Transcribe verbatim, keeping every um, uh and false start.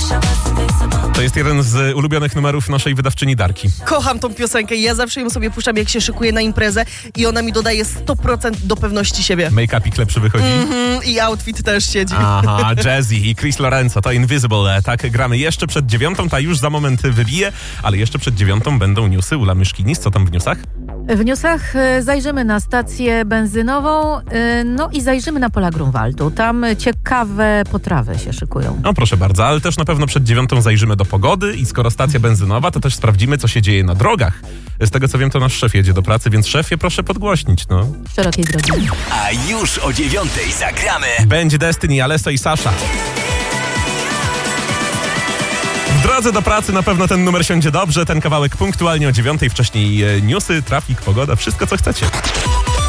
To jest jeden z ulubionych numerów naszej wydawczyni Darki. Kocham tą piosenkę i ja zawsze ją sobie puszczam, jak się szykuję na imprezę i ona mi dodaje sto procent do pewności siebie. Make-upik lepszy wychodzi. Mm-hmm, i outfit też siedzi. Aha, Jazzy i Chris Lorenzo, to Invisible. Tak gramy jeszcze przed dziewiątą, ta już za moment wybije, ale jeszcze przed dziewiątą będą newsy. Ula Myszkinis, co tam w newsach? W newsach e, zajrzymy na stację benzynową, e, no i zajrzymy na pola Grunwaldu. Tam ciekawe potrawy się szykują. No proszę bardzo, ale też na pewno przed dziewiątą zajrzymy do pogody i skoro stacja benzynowa, to też sprawdzimy, co się dzieje na drogach. Z tego co wiem, to nasz szef jedzie do pracy, więc szefie proszę podgłośnić, no. Szerokiej drogi. A już o dziewiątej zagramy. Będzie Destiny, Alesso i Sasha. W drodze do pracy na pewno ten numer siądzie dobrze, ten kawałek punktualnie o dziewiątej, wcześniej newsy, trafik, pogoda, wszystko co chcecie.